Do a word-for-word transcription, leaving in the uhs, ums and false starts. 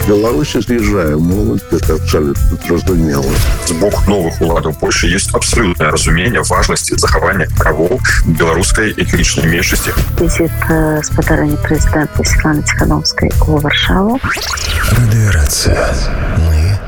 Беларусі з'язджае моладзь, гэта абсалютна зразумела. З боку новых уладаў Польшчы ёсць абсалютнае разуменне важнасці захавання правоў беларускай этнічнай меншасці. Візіт спадарэння прэзідэнта Святланы Ціхановскай у Варшаву. Радыёрацыя. Мы